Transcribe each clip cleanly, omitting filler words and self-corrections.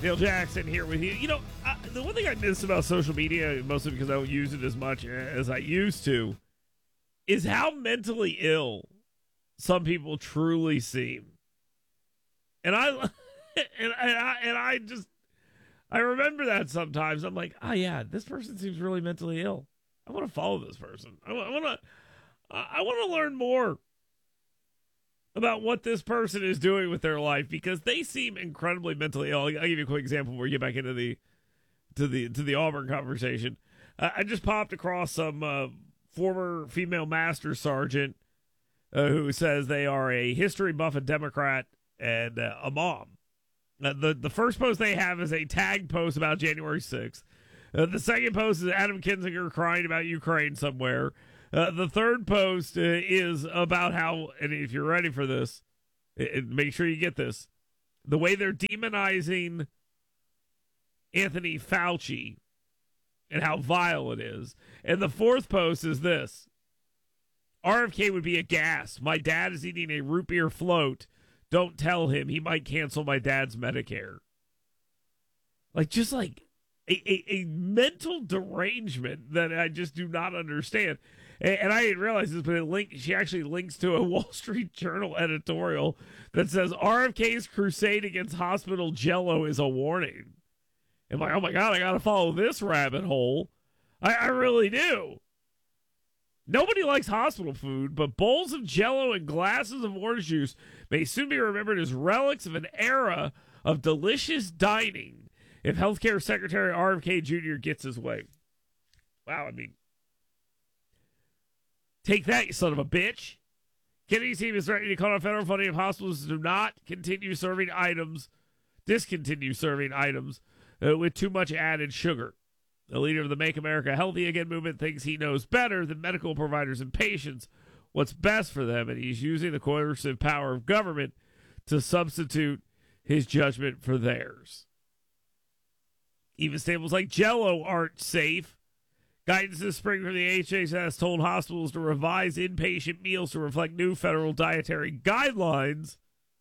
Neil Jackson here with you. The one thing I miss about social media, mostly because I don't use it as much as I used to, is how mentally ill some people truly seem. And I remember that sometimes. I'm like, oh yeah, this person seems really mentally ill. I want to follow this person. I want to learn more about what this person is doing with their life because they seem incredibly mentally ill. I'll give you a quick example before we get back into the Auburn conversation. I just popped across some former female master sergeant who says they are a history buff, a Democrat, and a mom. The first post they have is a tagged post about January 6th. The second post is Adam Kinzinger crying about Ukraine somewhere. The third post is about how, and if you're ready for this, make sure you get this, the way they're demonizing Anthony Fauci and how vile it is. And the fourth post is this: RFK would be aghast. My dad is eating a root beer float. Don't tell him. He might cancel my dad's Medicare. Just like a mental derangement that I just do not understand. And I didn't realize this, but she actually links to a Wall Street Journal editorial that says RFK's crusade against hospital jello is a warning. I'm like, oh my God, I got to follow this rabbit hole. I really do. Nobody likes hospital food, but bowls of jello and glasses of orange juice may soon be remembered as relics of an era of delicious dining if Healthcare Secretary RFK Jr. gets his way. Wow, take that, you son of a bitch. Kennedy's team is threatening to call on federal funding if hospitals do not discontinue serving items with too much added sugar. The leader of the Make America Healthy Again movement thinks he knows better than medical providers and patients what's best for them, and he's using the coercive power of government to substitute his judgment for theirs. Even staples like Jell-O aren't safe. Guidance this spring from the HHS told hospitals to revise inpatient meals to reflect new federal dietary guidelines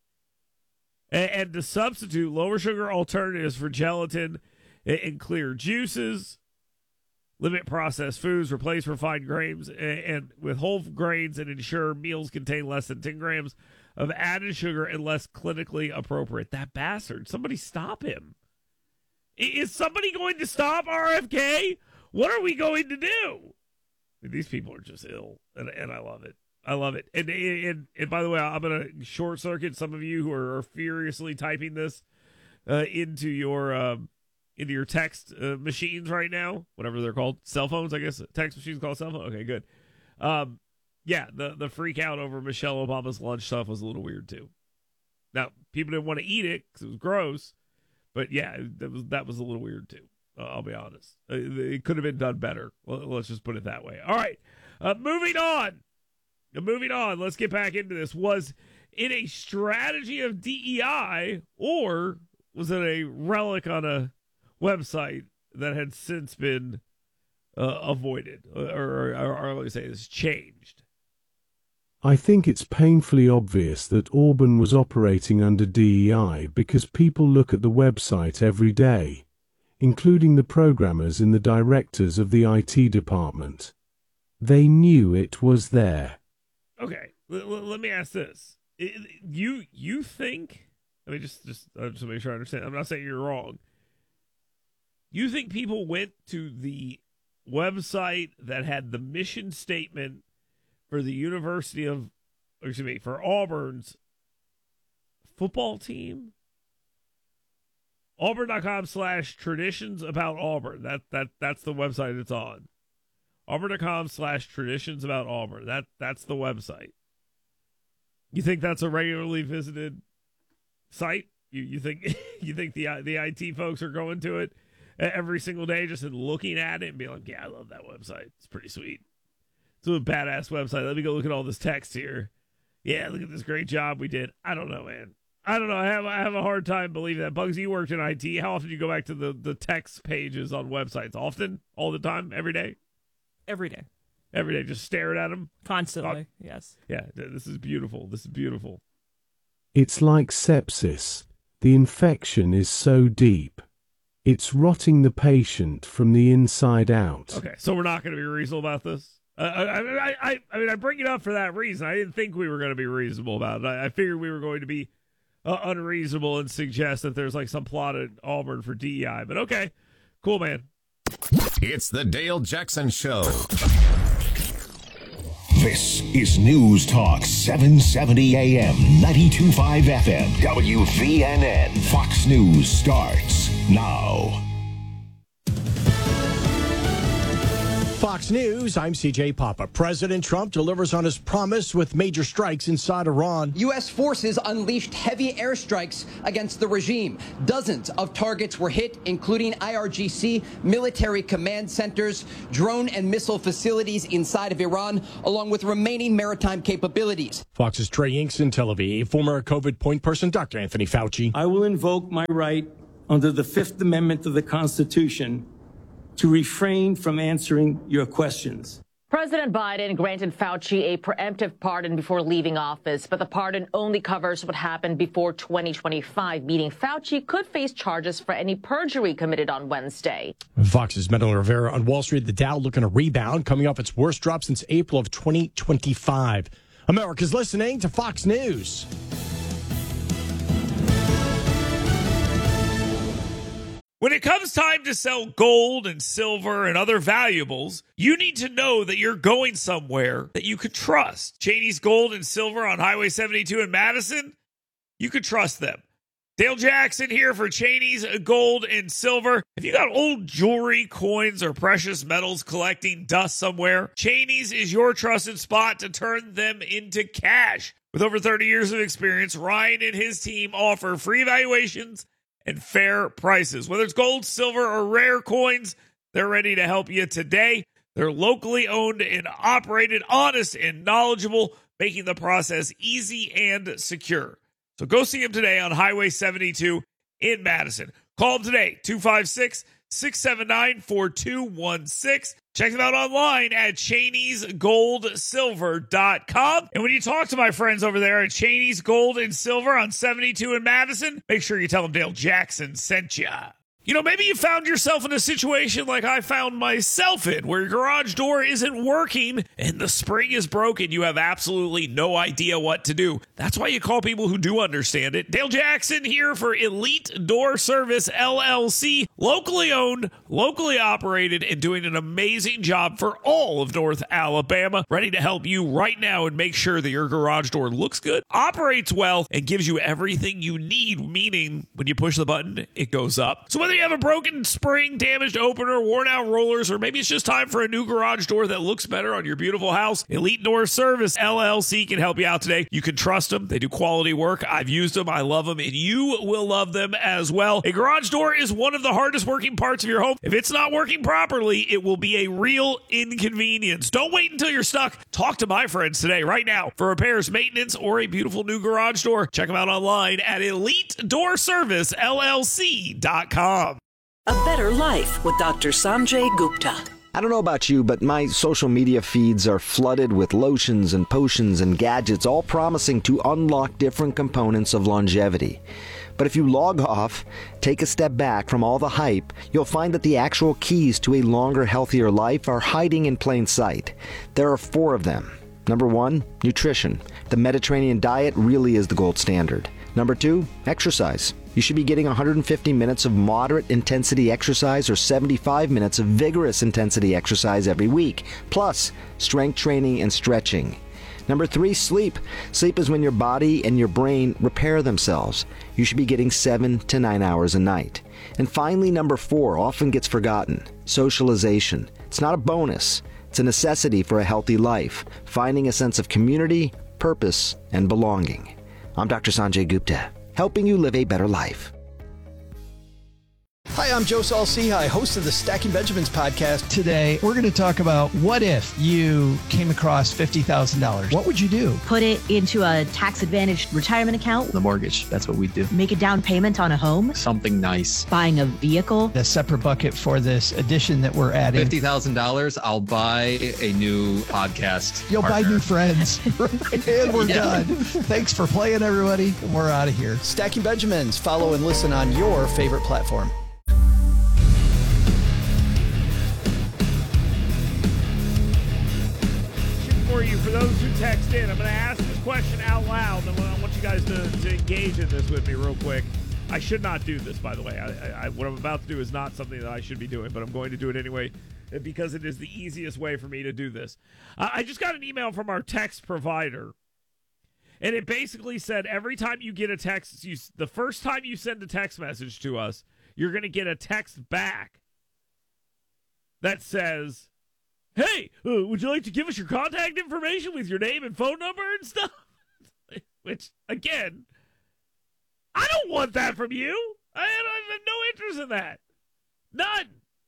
and to substitute lower sugar alternatives for gelatin and clear juices, limit processed foods, replace refined grains and with whole grains, and ensure meals contain less than 10 grams of added sugar unless clinically appropriate. That bastard. Somebody stop him. Is somebody going to stop RFK? What are we going to do? These people are just ill, and I love it. I love it. And by the way, I'm going to short circuit some of you who are furiously typing this into your text machines right now, whatever they're called, cell phones, I guess. Text machines called cell phone. Okay, good. Yeah, the freak out over Michelle Obama's lunch stuff was a little weird too. Now, people didn't want to eat it because it was gross, but yeah, that was a little weird too. I'll be honest. It could have been done better. Let's just put it that way. All right. Moving on. Let's get back into this. Was it a strategy of DEI, or was it a relic on a website that had since been avoided, or let me say this, changed? I think it's painfully obvious that Auburn was operating under DEI because people look at the website every day, including the programmers and the directors of the IT department. They knew it was there. Okay, let me ask this. You think, I mean, just to make sure I understand, I'm not saying you're wrong. You think people went to the website that had the mission statement for the for Auburn's football team? Auburn.com/traditions about Auburn. That's the website it's on. Auburn.com/traditions about Auburn. That's the website. You think that's a regularly visited site? You think you think the IT folks are going to it every single day just looking at it and being like, yeah, I love that website. It's pretty sweet. It's a badass website. Let me go look at all this text here. Yeah, look at this great job we did. I don't know, man. I don't know. I have a hard time believing that. Bugsy, you worked in IT. How often do you go back to the text pages on websites? Often? All the time? Every day? Every day. Every day, just staring at them? Constantly, yes. Yeah, this is beautiful. This is beautiful. It's like sepsis. The infection is so deep, it's rotting the patient from the inside out. Okay, so we're not going to be reasonable about this? I mean, I bring it up for that reason. I didn't think we were going to be reasonable about it. I figured we were going to be unreasonable and suggest that there's like some plot at Auburn for DEI. But okay, cool, man. It's the Dale Jackson Show. This is News Talk 770 AM, 92.5 FM, WVNN. Fox News starts now. Fox News, I'm CJ Papa. President Trump delivers on his promise with major strikes inside Iran. U.S. forces unleashed heavy airstrikes against the regime. Dozens of targets were hit, including IRGC, military command centers, drone and missile facilities inside of Iran, along with remaining maritime capabilities. Fox's Trey Inks in Tel Aviv. Former COVID point person Dr. Anthony Fauci. I will invoke my right under the Fifth Amendment of the Constitution to refrain from answering your questions. President Biden granted Fauci a preemptive pardon before leaving office, but the pardon only covers what happened before 2025, meaning Fauci could face charges for any perjury committed on Wednesday. Fox's Metal Rivera on Wall Street. The Dow looking to rebound, coming off its worst drop since April of 2025. America's listening to Fox News. When it comes time to sell gold and silver and other valuables, you need to know that you're going somewhere that you could trust. Cheney's Gold and Silver on Highway 72 in Madison, you could trust them. Dale Jackson here for Cheney's Gold and Silver. If you got old jewelry, coins, or precious metals collecting dust somewhere, Cheney's is your trusted spot to turn them into cash. With over 30 years of experience, Ryan and his team offer free evaluations and fair prices. Whether it's gold, silver, or rare coins, they're ready to help you today. They're locally owned and operated, honest and knowledgeable, making the process easy and secure. So go see them today on Highway 72 in Madison. Call them today, 256-679-4216. Check them out online at Cheney'sGoldSilver.com. And when you talk to my friends over there at Cheney's Gold and Silver on 72 in Madison, make sure you tell them Dale Jackson sent you. You know, maybe you found yourself in a situation like I found myself in, where your garage door isn't working and the spring is broken. You have absolutely no idea what to do. That's why you call people who do understand it. Dale Jackson here for Elite Door Service, LLC. Locally owned, locally operated, and doing an amazing job for all of North Alabama. Ready to help you right now and make sure that your garage door looks good, operates well, and gives you everything you need, meaning when you push the button, it goes up. So whether you have a broken spring, damaged opener, worn out rollers, or maybe it's just time for a new garage door that looks better on your beautiful house, Elite Door Service LLC can help you out today. You can trust them. They do quality work. I've used them. I love them, and you will love them as well. A garage door is one of the hardest working parts of your home. If it's not working properly, it will be a real inconvenience. Don't wait until you're stuck. Talk to my friends today, right now, for repairs, maintenance, or a beautiful new garage door. Check them out online at EliteDoorServiceLLC.com. A better life with Dr. Sanjay Gupta. I don't know about you, but my social media feeds are flooded with lotions and potions and gadgets, all promising to unlock different components of longevity. But if you log off, take a step back from all the hype, you'll find that the actual keys to a longer, healthier life are hiding in plain sight. There are 4 of them. Number 1, nutrition. The Mediterranean diet really is the gold standard. Number 2, exercise. You should be getting 150 minutes of moderate intensity exercise or 75 minutes of vigorous intensity exercise every week, plus strength training and stretching. Number 3, sleep. Sleep is when your body and your brain repair themselves. You should be getting 7 to 9 hours a night. And finally, number 4 often gets forgotten. Socialization. It's not a bonus. It's a necessity for a healthy life, finding a sense of community, purpose, and belonging. I'm Dr. Sanjay Gupta, helping you live a better life. Hi, I'm Joe Saul-Sehy, host of the Stacking Benjamins podcast. Today, we're going to talk about what if you came across $50,000? What would you do? Put it into a tax-advantaged retirement account. The mortgage, that's what we do. Make a down payment on a home. Something nice. Buying a vehicle. A separate bucket for this addition that we're adding. $50,000, I'll buy a new podcast. You'll partner. buy new friends. And we're done. Thanks for playing, everybody. We're out of here. Stacking Benjamins. Follow and listen on your favorite platform. For those who text in, I'm going to ask this question out loud, and I want you guys to engage in this with me real quick. I should not do this, by the way. What I'm about to do is not something that I should be doing, but I'm going to do it anyway because it is the easiest way for me to do this. I just got an email from our text provider, and it basically said every time you get a text, the first time you send a text message to us, you're going to get a text back that says, hey, would you like to give us your contact information with your name and phone number and stuff? Which, again, I don't want that from you. I have no interest in that. None.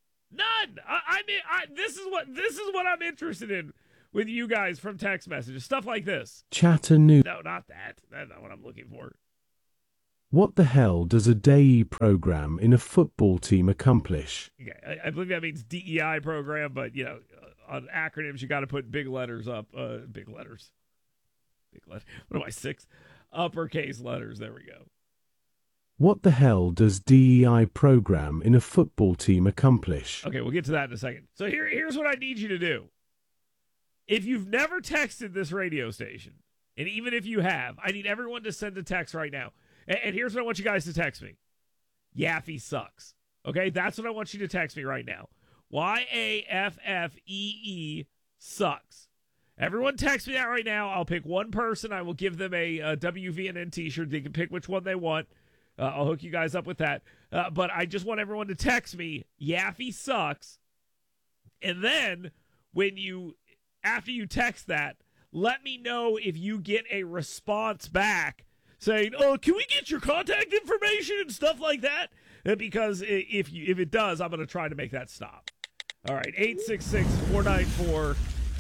This is what I'm interested in with you guys from text messages. Stuff like this. Chattanooga. No, not that. That's not what I'm looking for. What the hell does a DEI program in a football team accomplish? Okay, I believe that means DEI program, but, on acronyms, you got to put big letters up. Big letters. What am I, 6? Uppercase letters. There we go. What the hell does DEI program in a football team accomplish? Okay, we'll get to that in a second. So here's what I need you to do. If you've never texted this radio station, and even if you have, I need everyone to send a text right now. And here's what I want you guys to text me. Yaffee sucks. Okay, that's what I want you to text me right now. YAFFEE sucks. Everyone text me that right now. I'll pick one person. I will give them a WVNN t-shirt. They can pick which one they want. I'll hook you guys up with that. But I just want everyone to text me, Yaffee sucks. And then after you text that, let me know if you get a response back saying, oh, can we get your contact information and stuff like that? Because if it does, I'm going to try to make that stop. All right, 866-494-9866,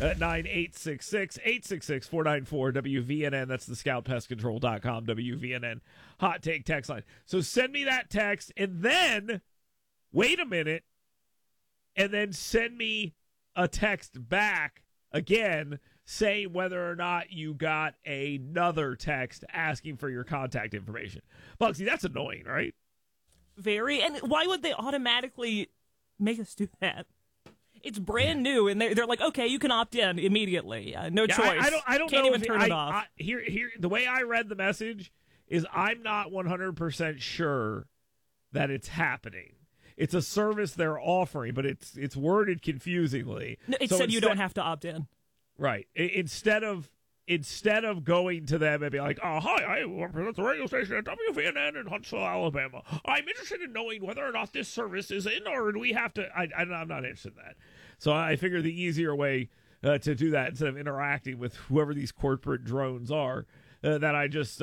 866-494-WVNN. That's the scoutpestcontrol.com, WVNN hot take text line. So send me that text, and then wait a minute, and then send me a text back again saying whether or not you got another text asking for your contact information. Bugsy, that's annoying, right? Very. And why would they automatically make us do that? It's brand new, and they're like, okay, you can opt in immediately. No choice. I don't Can't know even turn it off. Here, the way I read the message is I'm not 100% sure that it's happening. It's a service they're offering, but it's worded confusingly. No, it said you don't have to opt in. Right. Instead of going to them and be like, oh, hi, I represent the radio station at WVNN in Huntsville, Alabama. I'm interested in knowing whether or not this service is in, or do we have to? I'm not interested in that. So I figure the easier way to do that, instead of interacting with whoever these corporate drones are, that I just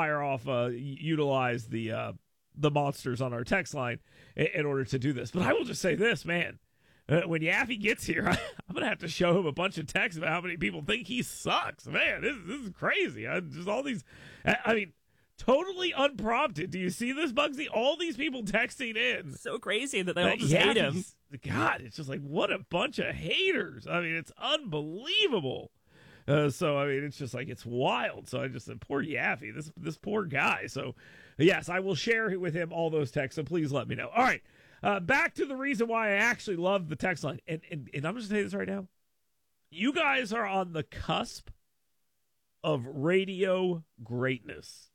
utilize the monsters on our text line in order to do this. But I will just say this, man. When Yaffee gets here, I'm going to have to show him a bunch of texts about how many people think he sucks. Man, this is crazy. Just all these, totally unprompted. Do you see this, Bugsy? All these people texting in. So crazy that they all just hate him. God, it's just like, what a bunch of haters. I mean, it's unbelievable. It's just like, it's wild. So I just said, poor Yaffee, this poor guy. So, yes, I will share with him all those texts, so please let me know. All right. Back to the reason why I actually love the text line. And I'm just going to say this right now. You guys are on the cusp of radio greatness.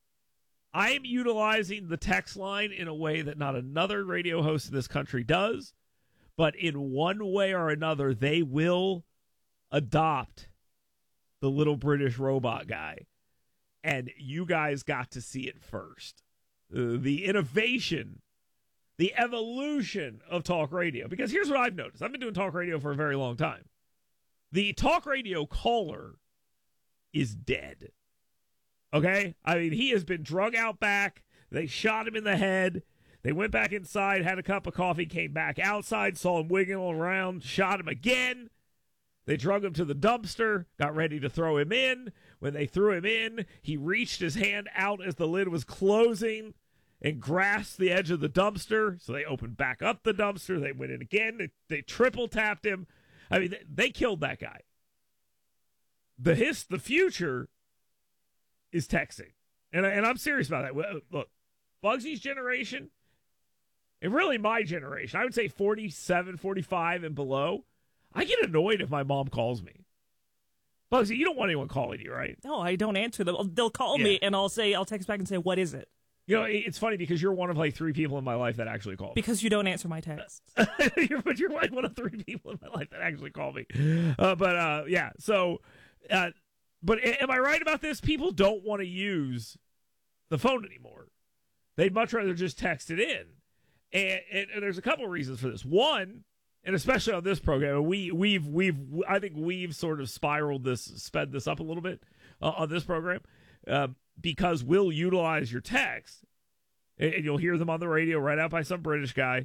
I am utilizing the text line in a way that not another radio host in this country does. But in one way or another, they will adopt the little British robot guy. And you guys got to see it first. The innovation, the evolution of talk radio. Because here's what I've noticed. I've been doing talk radio for a very long time. The talk radio caller is dead. Okay? I mean, he has been drug out back. They shot him in the head. They went back inside, had a cup of coffee, came back outside, saw him wiggling around, shot him again. They drug him to the dumpster, got ready to throw him in. When they threw him in, he reached his hand out as the lid was closing and grasped the edge of the dumpster. So they opened back up the dumpster. They went in again. They triple tapped him. I mean, they killed that guy. The future is texting. And I'm serious about that. Look, Bugsy's generation, and really my generation, I would say 47, 45 and below, I get annoyed if my mom calls me. Bugsy, you don't want anyone calling you, right? No, I don't answer them. They'll call me, and I'll text back and say, what is it? You know, it's funny because you're one of like 3 people in my life that actually call me. Because you don't answer my texts. But you're like one of 3 people in my life that actually call me. Yeah. So, but am I right about this? People don't want to use the phone anymore. They'd much rather just text it in. And there's a couple of reasons for this. One, and especially on this program, I think we've sort of sped this up a little bit on this program, because we'll utilize your text, and you'll hear them on the radio read out by some British guy.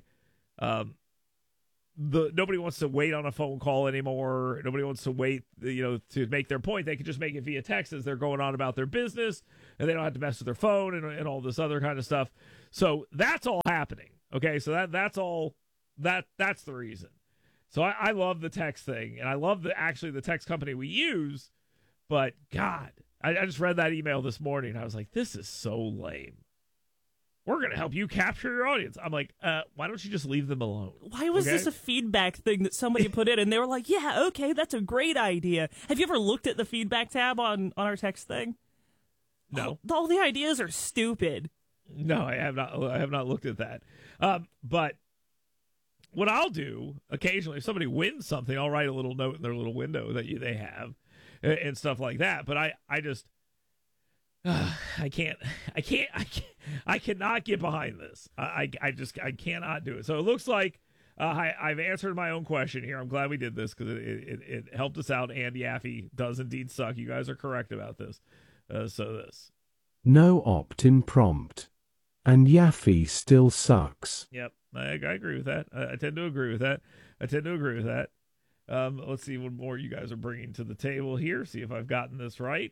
Nobody wants to wait on a phone call anymore. Nobody wants to wait, to make their point. They can just make it via text as they're going on about their business, and they don't have to mess with their phone and all this other kind of stuff. So that's all happening. Okay, so that's all. That's the reason. So I love the text thing, and I love the text company we use. But God, I just read that email this morning, and I was like, this is so lame. We're going to help you capture your audience. I'm like, why don't you just leave them alone? Why was this a feedback thing that somebody put in? And they were like, yeah, okay, that's a great idea. Have you ever looked at the feedback tab on our text thing? No. All the ideas are stupid. No, I have not looked at that. But what I'll do occasionally, if somebody wins something, I'll write a little note in their little window that they have and stuff like that. But I just, I cannot get behind this. I cannot do it. So it looks like I've answered my own question here. I'm glad we did this because it helped us out. And Yaffe does indeed suck. You guys are correct about this. No opt-in prompt. And Yaffe still sucks. Yep, I agree with that. I tend to agree with that. Let's see what more you guys are bringing to the table here. See if I've gotten this right.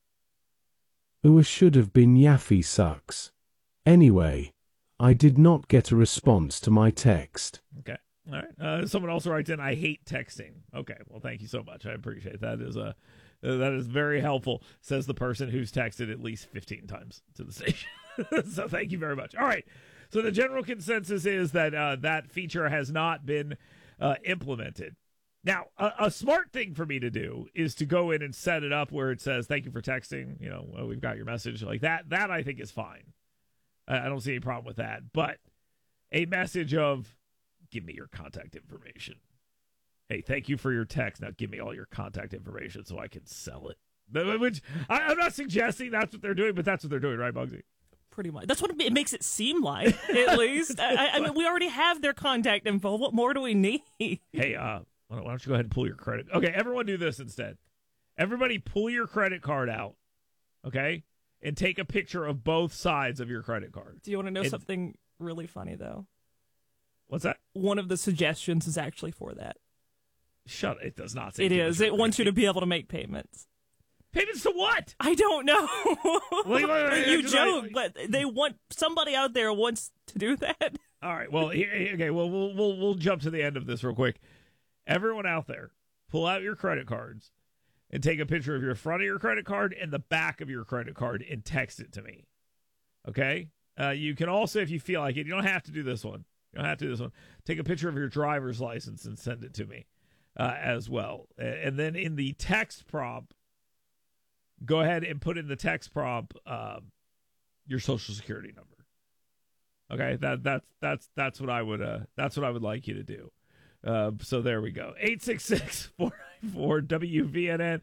It should have been Yaffe sucks. Anyway, I did not get a response to my text. Okay. All right. Someone also writes in, I hate texting. Okay. Well, thank you so much. I appreciate that. That is very helpful, says the person who's texted at least 15 times to the station. So thank you very much. All right. So the general consensus is that that feature has not been implemented. Now, a smart thing for me to do is to go in and set it up where it says, thank you for texting. We've got your message like that. That I think is fine. I don't see any problem with that. But a message of, give me your contact information. Hey, thank you for your text. Now give me all your contact information so I can sell it. Which I'm not suggesting that's what they're doing, but that's what they're doing, right, Bugsy? Pretty much. That's what it makes it seem like, at least. I mean, we already have their contact info. What more do we need? Hey, why don't you go ahead and pull your credit? Okay, everyone do this instead. Everybody pull your credit card out, okay? And take a picture of both sides of your credit card. Do you want to know something really funny, though? What's that? One of the suggestions is actually for that. Shut it. It does not say it is. It wants you to be able to make payments. Payments to what? I don't know. You joke, but they want somebody out there wants to do that. All right. Well, okay. Well, we'll jump to the end of this real quick. Everyone out there, pull out your credit cards and take a picture of your front of your credit card and the back of your credit card and text it to me. Okay. You can also, if you feel like it, you don't have to do this one. Take a picture of your driver's license and send it to me as well. And then in the text prompt, go ahead and put in the text prompt your social security number. Okay, that's what I would like you to do. So there we go. 866-494-WVNN.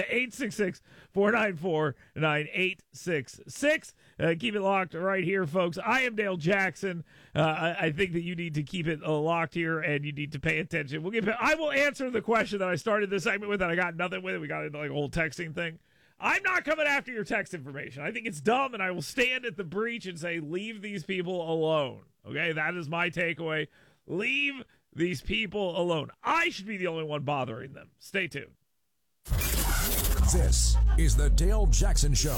866-494-9866. Keep it locked right here, folks. I am Dale Jackson. I think that you need to keep it locked here, and you need to pay attention. I will answer the question that I started this segment with, and I got nothing with it. We got into like a whole texting thing. I'm not coming after your text information. I think it's dumb, and I will stand at the breach and say, leave these people alone. Okay, that is my takeaway. Leave these people alone. I should be the only one bothering them. Stay tuned. This is the Dale Jackson Show.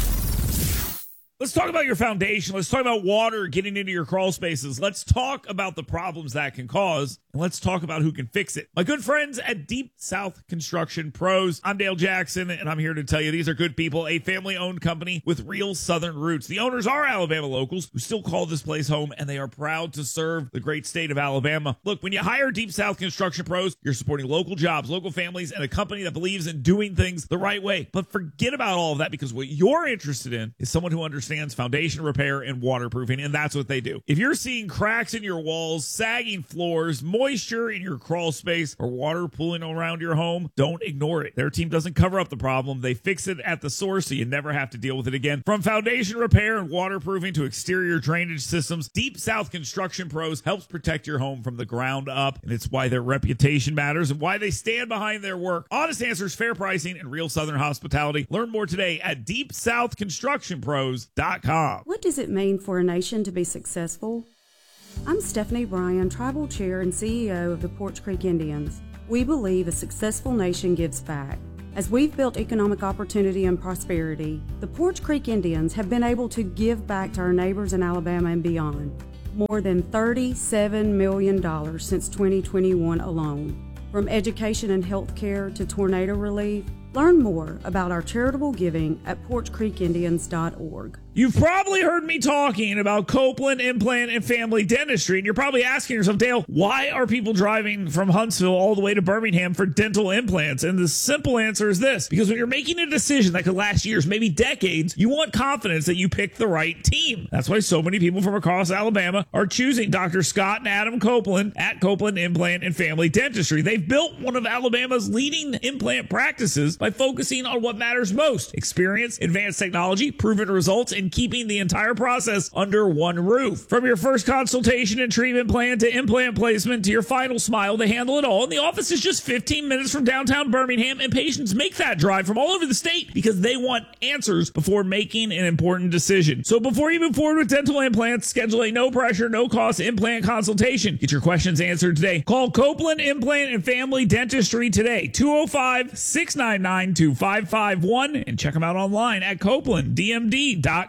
Let's talk about your foundation. Let's talk about water getting into your crawl spaces. Let's talk about the problems that can cause, and let's talk about who can fix it. My good friends at Deep South Construction Pros. I'm Dale Jackson, and I'm here to tell you these are good people, a family-owned company with real Southern roots. The owners are Alabama locals who still call this place home, and they are proud to serve the great state of Alabama. Look, when you hire Deep South Construction Pros, you're supporting local jobs, local families, and a company that believes in doing things the right way. But forget about all of that, because what you're interested in is someone who understands foundation repair and waterproofing, and that's what they do. If you're seeing cracks in your walls, sagging floors, moisture in your crawl space, or water pooling around your home, don't ignore it. Their team doesn't cover up the problem. They fix it at the source so you never have to deal with it again. From foundation repair and waterproofing to exterior drainage systems, Deep South Construction Pros helps protect your home from the ground up, and it's why their reputation matters and why they stand behind their work. Honest answers, fair pricing, and real Southern hospitality. Learn more today at DeepSouthConstructionPros.com. What does it mean for a nation to be successful? I'm Stephanie Bryan, Tribal Chair and CEO of the Poarch Creek Indians. We believe a successful nation gives back. As we've built economic opportunity and prosperity, the Poarch Creek Indians have been able to give back to our neighbors in Alabama and beyond. More than $37 million since 2021 alone. From education and health care to tornado relief, learn more about our charitable giving at PoarchCreekIndians.org. You've probably heard me talking about Copeland Implant and Family Dentistry, and you're probably asking yourself, Dale, why are people driving from Huntsville all the way to Birmingham for dental implants? And the simple answer is this: because when you're making a decision that could last years, maybe decades, you want confidence that you picked the right team. That's why so many people from across Alabama are choosing Dr. Scott and Adam Copeland at Copeland Implant and Family Dentistry. They've built one of Alabama's leading implant practices by focusing on what matters most: experience, advanced technology, proven results, and keeping the entire process under one roof. From your first consultation and treatment plan to implant placement to your final smile, they handle it all. And the office is just 15 minutes from downtown Birmingham, and patients make that drive from all over the state because they want answers before making an important decision. So before you move forward with dental implants, schedule a no-pressure, no-cost implant consultation. Get your questions answered today. Call Copeland Implant and Family Dentistry today, 205-699-2551, and check them out online at CopelandDMD.com.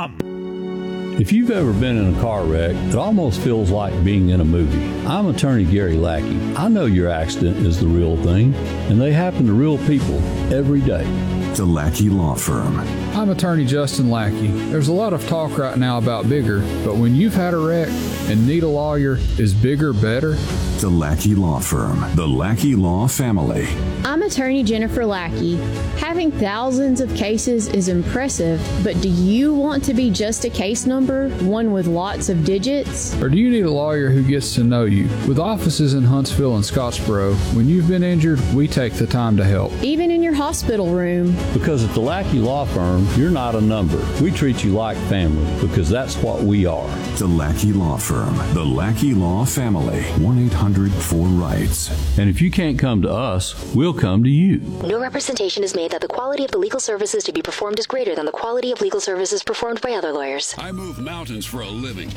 If you've ever been in a car wreck, it almost feels like being in a movie. I'm attorney Gary Lackey. I know your accident is the real thing, and they happen to real people every day. The Lackey Law Firm. I'm attorney Justin Lackey. There's a lot of talk right now about bigger, but when you've had a wreck and need a lawyer, is bigger better? The Lackey Law Firm. The Lackey Law Family. I'm attorney Jennifer Lackey. Having thousands of cases is impressive, but do you want to be just a case number, one with lots of digits? Or do you need a lawyer who gets to know you? With offices in Huntsville and Scottsboro, when you've been injured, we take the time to help. Even in your hospital room. Because at the Lackey Law Firm, you're not a number. We treat you like family because that's what we are. The Lackey Law Firm. The Lackey Law Family. 1-800-4-RIGHTS. And if you can't come to us, we'll come to you. No representation is made that the quality of the legal services to be performed is greater than the quality of legal services performed by other lawyers. I move mountains for a living.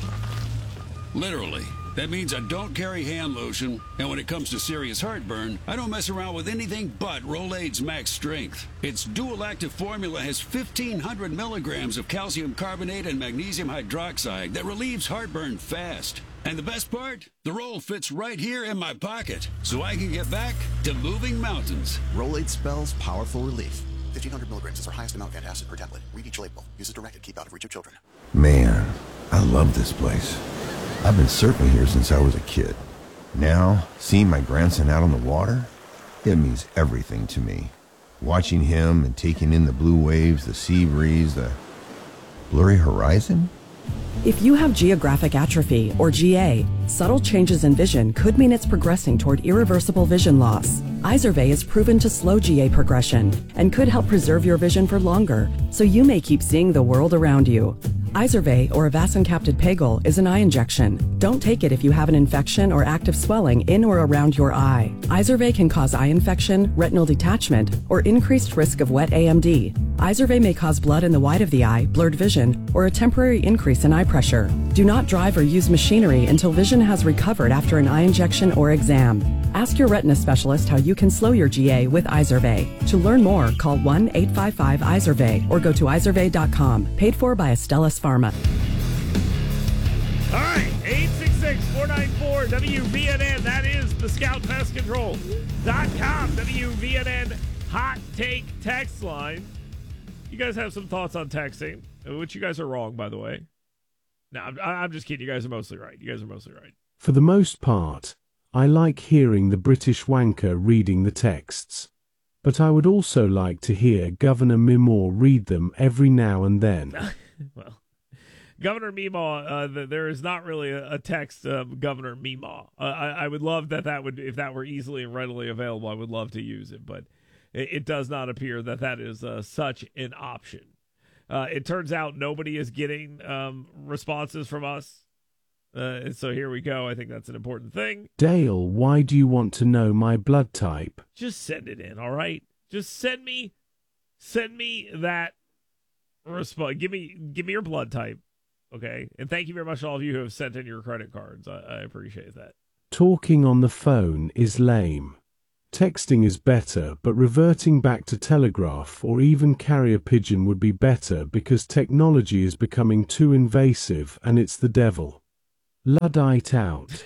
Literally. That means I don't carry hand lotion, and when it comes to serious heartburn, I don't mess around with anything but Rolaids Max Strength. Its dual-active formula has 1,500 milligrams of calcium carbonate and magnesium hydroxide that relieves heartburn fast. And the best part? The roll fits right here in my pocket, so I can get back to moving mountains. Rolaids spells powerful relief. 1,500 milligrams is our highest amount of antacid per tablet. Read each label. Use as directed. Keep out of reach of children. Man, I love this place. I've been surfing here since I was a kid. Now, seeing my grandson out on the water, it means everything to me. Watching him and taking in the blue waves, the sea breeze, the blurry horizon. If you have geographic atrophy, or GA, subtle changes in vision could mean it's progressing toward irreversible vision loss. Izervay is proven to slow GA progression and could help preserve your vision for longer, so you may keep seeing the world around you. Izervay, or avacincaptad pegol, is an eye injection. Don't take it if you have an infection or active swelling in or around your eye. Izervay can cause eye infection, retinal detachment, or increased risk of wet AMD. Izervay may cause blood in the white of the eye, blurred vision, or a temporary increase in eye pressure. Do not drive or use machinery until vision has recovered after an eye injection or exam. Ask your retina specialist how you can slow your GA with Izervay. To learn more, call 1-855-IZERVAY or go to izervay.com. Paid for by Astellas Pharma. All right, 866-494-WVNN. That is the ScoutPestControl.com. WVNN Hot Take text line. You guys have some thoughts on texting, which you guys are wrong, by the way. No, I'm just kidding. You guys are mostly right. For the most part, I like hearing the British wanker reading the texts. But I would also like to hear Governor Meemaw read them every now and then. Well, Governor Meemaw, there is not really a text of Governor Meemaw. I would love that would, if that were easily and readily available, I would love to use it, but it does not appear that is such an option. It turns out nobody is getting responses from us. And so here we go. I think that's an important thing. Dale, why do you want to know my blood type? Just send it in, all right? Just send me that response. Give me your blood type, okay? And thank you very much to all of you who have sent in your credit cards. I appreciate that. Talking on the phone is lame. Texting is better, but reverting back to telegraph or even carrier pigeon would be better because technology is becoming too invasive and it's the devil. Luddite out.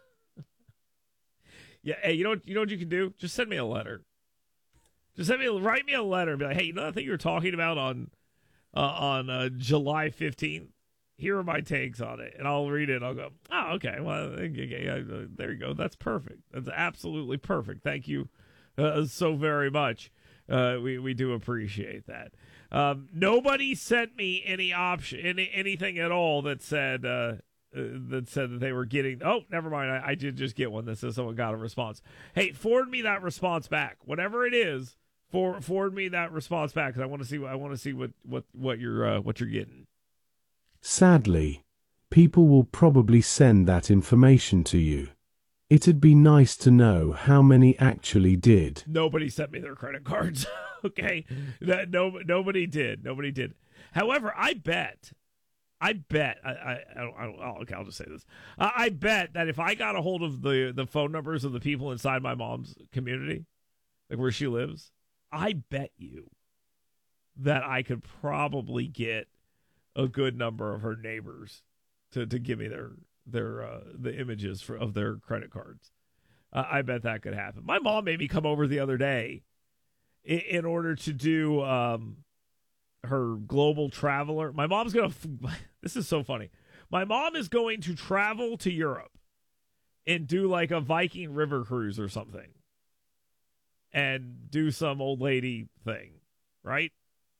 Yeah, hey, you know what you can do? Just send me a letter. Write me a letter and be like, hey, you know that thing you were talking about on July 15th? Here are my takes on it. And I'll read it. I'll go, oh, okay. Well, there you go. That's perfect. That's absolutely perfect. Thank you so very much. We do appreciate that. Nobody sent me any anything at all that said that they were getting. Oh, never mind. I did just get one that says someone got a response. Hey, forward me that response back, whatever it is. Forward me that response back because I want to see what you're getting. Sadly, people will probably send that information to you. It'd be nice to know how many actually did. Nobody sent me their credit cards. Okay, nobody did. However, I bet. Okay, I'll just say this. I bet that if I got a hold of the phone numbers of the people inside my mom's community, like where she lives, I bet you that I could probably get a good number of her neighbors to give me the images of their credit cards. I bet that could happen. My mom made me come over the other day in order to do her global traveler. My mom's going to, this is so funny. My mom is going to travel to Europe and do like a Viking river cruise or something and do some old lady thing, right?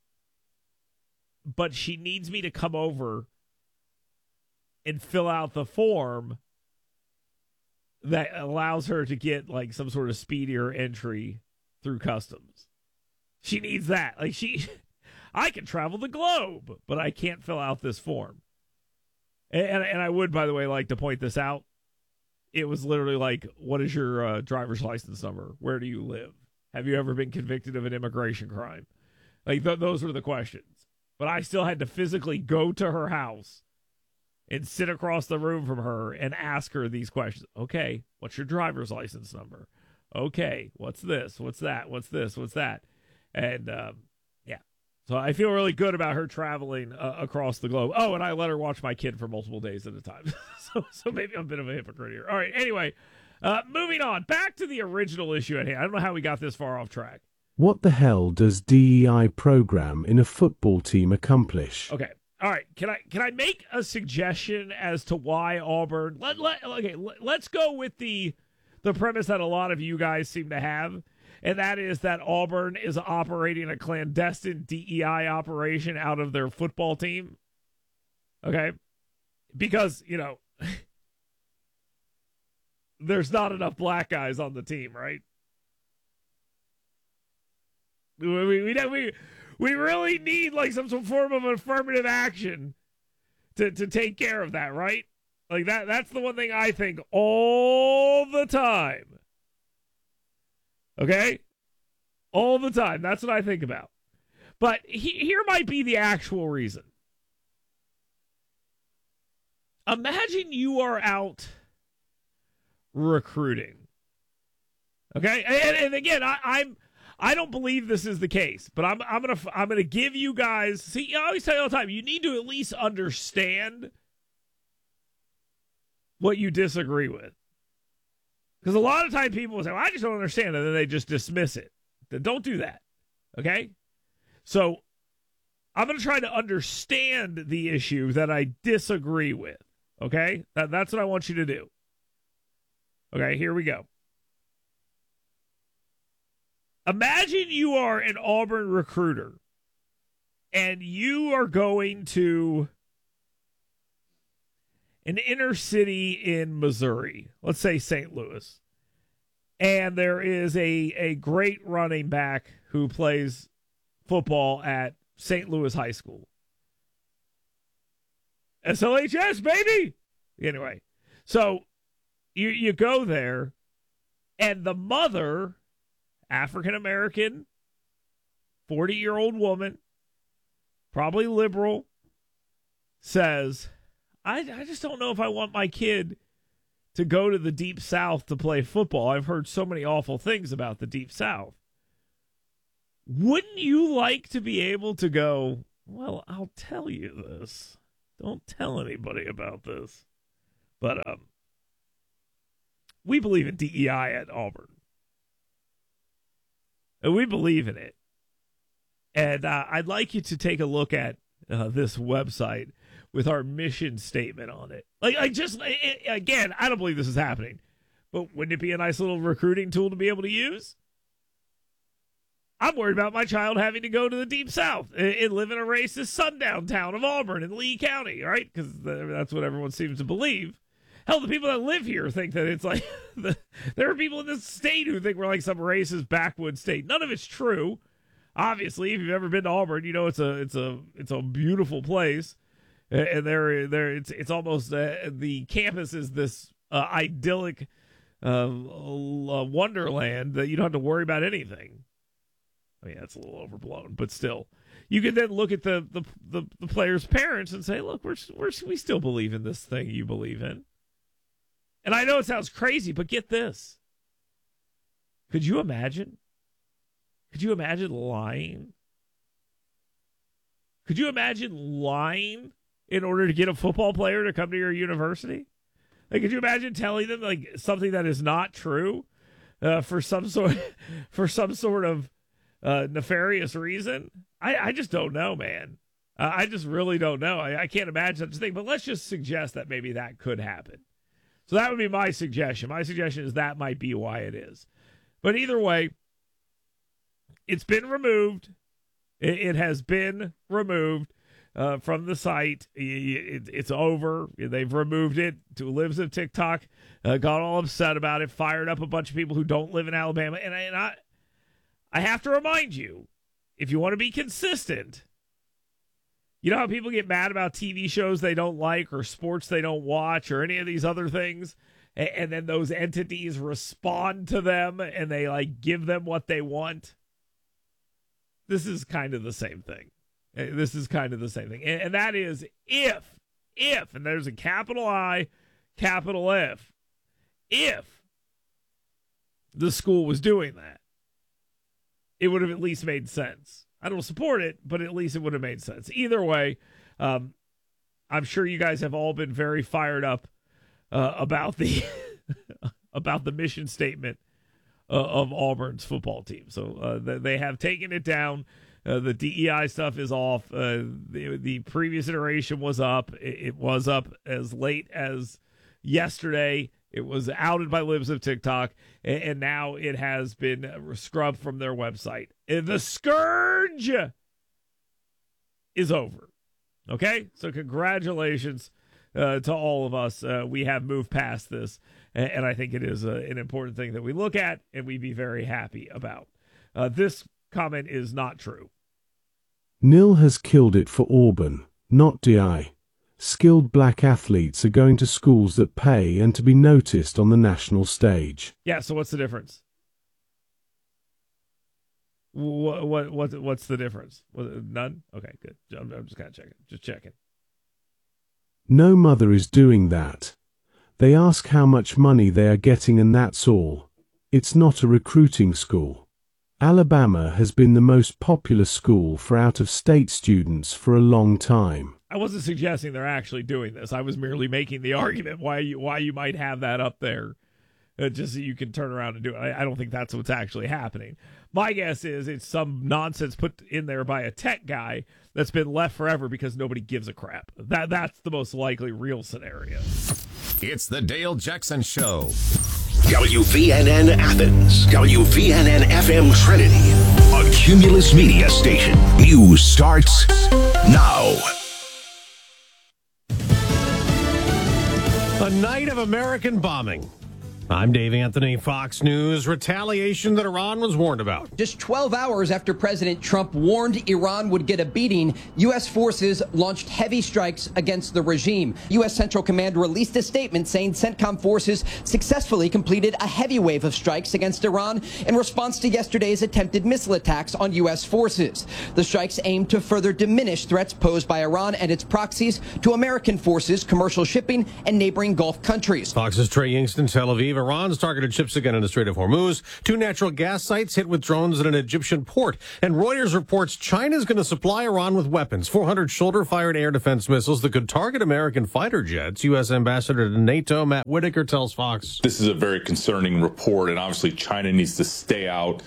But she needs me to come over and fill out the form that allows her to get like some sort of speedier entry through customs. She needs that. Like I can travel the globe, but I can't fill out this form. And I would, by the way, like to point this out. It was literally like, what is your driver's license number? Where do you live? Have you ever been convicted of an immigration crime? Like those were the questions. But I still had to physically go to her house and sit across the room from her and ask her these questions. Okay, what's your driver's license number? Okay, what's this? What's that? What's this? What's that? And, yeah. So I feel really good about her traveling across the globe. Oh, and I let her watch my kid for multiple days at a time. so maybe I'm a bit of a hypocrite here. All right, anyway, moving on. Back to the original issue at hand. I don't know how we got this far off track. What the hell does DEI program in a football team accomplish? Okay. All right. Can I make a suggestion as to why Auburn? Let's go with the premise that a lot of you guys seem to have, and that is that Auburn is operating a clandestine DEI operation out of their football team. Okay? Because, there's not enough black guys on the team, right? We really need like some form of affirmative action to take care of that, right? Like that's the one thing I think all the time. Okay? All the time. That's what I think about. But here might be the actual reason. Imagine you are out recruiting. Okay? And again, I don't believe this is the case, but I'm gonna give you guys. See, I always tell you all the time, you need to at least understand what you disagree with, because a lot of times people will say, well, "I just don't understand," and then they just dismiss it. Don't do that, okay? So I'm gonna try to understand the issue that I disagree with. Okay, that's what I want you to do. Okay, here we go. Imagine you are an Auburn recruiter and you are going to an inner city in Missouri, let's say St. Louis, and there is a great running back who plays football at St. Louis High School. SLHS, baby! Anyway, so you go there, and the mother, African-American, 40-year-old woman, probably liberal, says, I just don't know if I want my kid to go to the Deep South to play football. I've heard so many awful things about the Deep South. Wouldn't you like to be able to go, well, I'll tell you this. Don't tell anybody about this. But we believe in DEI at Auburn. And we believe in it. And I'd like you to take a look at this website with our mission statement on it. Again, I don't believe this is happening. But wouldn't it be a nice little recruiting tool to be able to use? I'm worried about my child having to go to the Deep South and live in a racist sundown town of Auburn in Lee County, right? Because that's what everyone seems to believe. Hell, the people that live here think that it's like there are people in this state who think we're like some racist backwoods state. None of it's true. Obviously, if you've ever been to Auburn, you know it's a beautiful place, and it's almost the campus is this idyllic wonderland that you don't have to worry about anything. I mean, that's a little overblown, but still, you can then look at the players' parents and say, "Look, we still believe in this thing you believe in." And I know it sounds crazy, but get this: could you imagine? Could you imagine lying? Could you imagine lying in order to get a football player to come to your university? Like, could you imagine telling them like something that is not true for some sort of nefarious reason? I just don't know, man. I just really don't know. I can't imagine such a thing, but let's just suggest that maybe that could happen. So that would be my suggestion. My suggestion is that might be why it is. But either way, it's been removed. It has been removed from the site. It's over. They've removed it. Two Libs of TikTok got all upset about it, fired up a bunch of people who don't live in Alabama. And I have to remind you, if you want to be consistent, you know how people get mad about TV shows they don't like or sports they don't watch or any of these other things, and then those entities respond to them and they like give them what they want? This is kind of the same thing. This is kind of the same thing. And that is if, and there's a capital I, capital F, if the school was doing that, it would have at least made sense. I don't support it, but at least it would have made sense. Either way, I'm sure you guys have all been very fired up about the about the mission statement of Auburn's football team. So they have taken it down. The DEI stuff is off. The previous iteration was up. It was up as late as yesterday. It was outed by Libs of TikTok, and now it has been scrubbed from their website. The scourge is over. Okay? So congratulations to all of us. We have moved past this, and I think it is an important thing that we look at and we be very happy about. This comment is not true. Nil has killed it for Auburn, not DI. skilled black athletes are going to schools that pay and to be noticed on the national stage. Yeah, so what's the difference? What's the difference? None? Okay, good. I'm just kind of checking. Just checking. No mother is doing that. They ask how much money they are getting and that's all. It's not a recruiting school. Alabama has been the most popular school for out-of-state students for a long time. I wasn't suggesting they're actually doing this. I was merely making the argument why you might have that up there, just so you can turn around and do it. I don't think that's what's actually happening. My guess is it's some nonsense put in there by a tech guy that's been left forever because nobody gives a crap. That's the most likely real scenario. It's the Dale Jackson Show. WVNN Athens, WVNN FM Trinity, a Cumulus Media station. News starts now. A night of American bombing. I'm Dave Anthony, Fox News. Retaliation that Iran was warned about. Just 12 hours after President Trump warned Iran would get a beating, U.S. forces launched heavy strikes against the regime. U.S. Central Command released a statement saying CENTCOM forces successfully completed a heavy wave of strikes against Iran in response to yesterday's attempted missile attacks on U.S. forces. The strikes aim to further diminish threats posed by Iran and its proxies to American forces, commercial shipping, and neighboring Gulf countries. Fox's Trey Yingst, Tel Aviv. Iran's targeted ships again in the Strait of Hormuz. 2 natural gas sites hit with drones at an Egyptian port. And Reuters reports China's going to supply Iran with weapons, 400 shoulder-fired air defense missiles that could target American fighter jets. U.S. Ambassador to NATO, Matt Whitaker, tells Fox. This is a very concerning report, and obviously China needs to stay out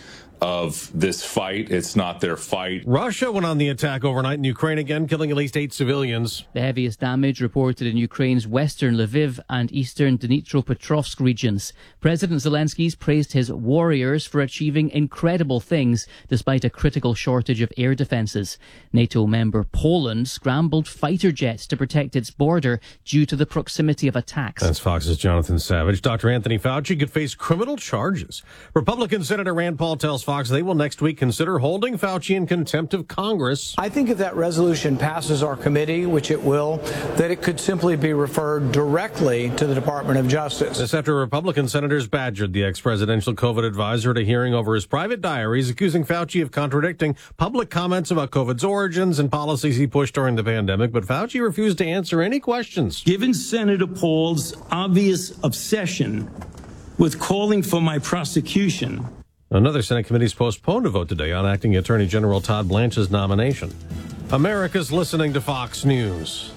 of this fight. It's not their fight. Russia went on the attack overnight in Ukraine again, killing at least 8 civilians. The heaviest damage reported in Ukraine's western Lviv and eastern Dnipropetrovsk regions. President Zelensky's praised his warriors for achieving incredible things despite a critical shortage of air defences. NATO member Poland scrambled fighter jets to protect its border due to the proximity of attacks. That's Fox's Jonathan Savage. Dr. Anthony Fauci could face criminal charges. Republican Senator Rand Paul tells Fox they will next week consider holding Fauci in contempt of Congress. I think if that resolution passes our committee, which it will, that it could simply be referred directly to the Department of Justice. This after Republican senators badgered the ex-presidential COVID advisor at a hearing over his private diaries, accusing Fauci of contradicting public comments about COVID's origins and policies he pushed during the pandemic. But Fauci refused to answer any questions. Given Senator Paul's obvious obsession with calling for my prosecution, another Senate committee is postponed to vote today on Acting Attorney General Todd Blanche's nomination. America's listening to Fox News.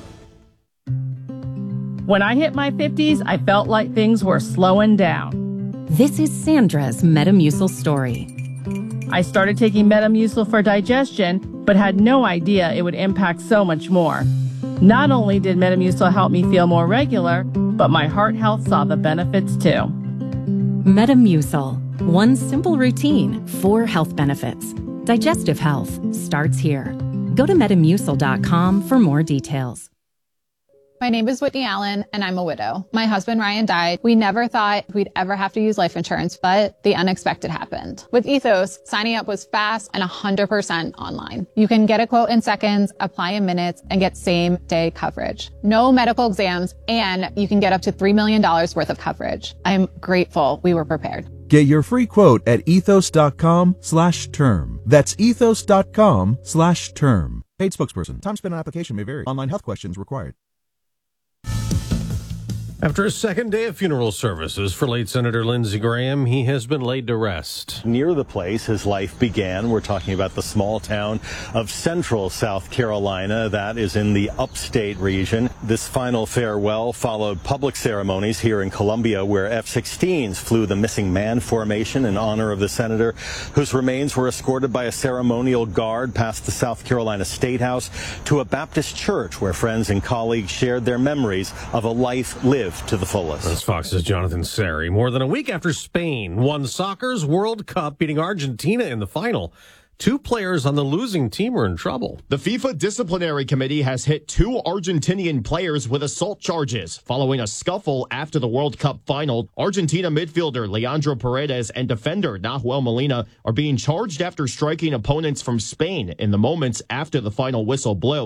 When I hit my 50s, I felt like things were slowing down. This is Sandra's Metamucil story. I started taking Metamucil for digestion, but had no idea it would impact so much more. Not only did Metamucil help me feel more regular, but my heart health saw the benefits too. Metamucil. One simple routine, 4 health benefits. Digestive health starts here. Go to Metamucil.com for more details. My name is Whitney Allen, and I'm a widow. My husband, Ryan, died. We never thought we'd ever have to use life insurance, but the unexpected happened. With Ethos, signing up was fast and 100% online. You can get a quote in seconds, apply in minutes, and get same-day coverage. No medical exams, and you can get up to $3 million worth of coverage. I'm grateful we were prepared. Get your free quote at ethos.com/term. That's ethos.com/term. Paid spokesperson. Time spent on application may vary. Online health questions required. After a second day of funeral services for late Senator Lindsey Graham, he has been laid to rest. Near the place his life began, we're talking about the small town of Central South Carolina. That is in the upstate region. This final farewell followed public ceremonies here in Columbia, where F-16s flew the missing man formation in honor of the senator, whose remains were escorted by a ceremonial guard past the South Carolina State House to a Baptist church where friends and colleagues shared their memories of a life lived to the fullest. That's Fox's Jonathan Sari. More than a week after Spain won soccer's World Cup, beating Argentina in the final, 2 players on the losing team are in trouble. The FIFA Disciplinary Committee has hit 2 Argentinian players with assault charges following a scuffle after the World Cup final. Argentina midfielder Leandro Paredes and defender Nahuel Molina are being charged after striking opponents from Spain in the moments after the final whistle blew.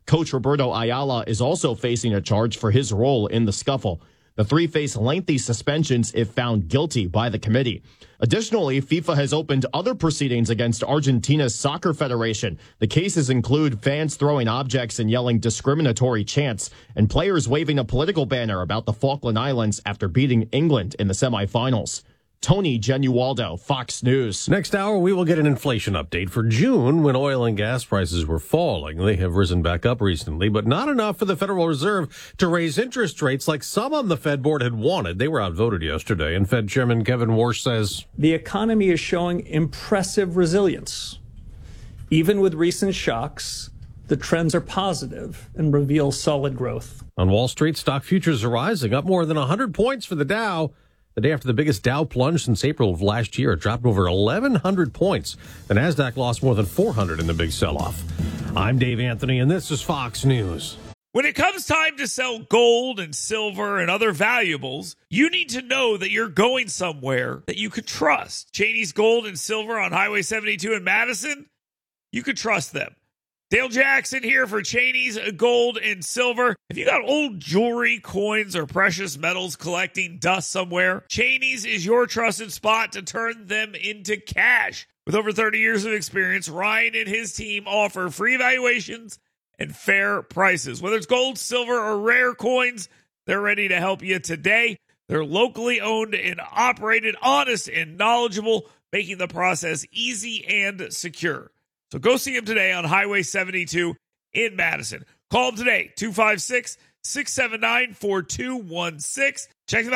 Coach Roberto Ayala is also facing a charge for his role in the scuffle. The three face lengthy suspensions if found guilty by the committee. Additionally, FIFA has opened other proceedings against Argentina's Soccer Federation. The cases include fans throwing objects and yelling discriminatory chants, and players waving a political banner about the Falkland Islands after beating England in the semifinals. Tony Genualdo, Fox News. Next hour, we will get an inflation update for June when oil and gas prices were falling. They have risen back up recently, but not enough for the Federal Reserve to raise interest rates like some on the Fed board had wanted. They were outvoted yesterday, and Fed Chairman Kevin Warsh says, the economy is showing impressive resilience. Even with recent shocks, the trends are positive and reveal solid growth. On Wall Street, stock futures are rising, up more than 100 points for the Dow. The day after the biggest Dow plunge since April of last year, it dropped over 1,100 points. The Nasdaq lost more than 400 in the big sell-off. I'm Dave Anthony, and this is Fox News. When it comes time to sell gold and silver and other valuables, you need to know that you're going somewhere that you could trust. Cheney's Gold and Silver on Highway 72 in Madison, you could trust them. Dale Jackson here for Cheney's Gold and Silver. If you got old jewelry, coins, or precious metals collecting dust somewhere, Cheney's is your trusted spot to turn them into cash. With over 30 years of experience, Ryan and his team offer free evaluations and fair prices. Whether it's gold, silver, or rare coins, they're ready to help you today. They're locally owned and operated, honest and knowledgeable, making the process easy and secure. So go see him today on Highway 72 in Madison. Call him today, 256-679-4216. Check them out.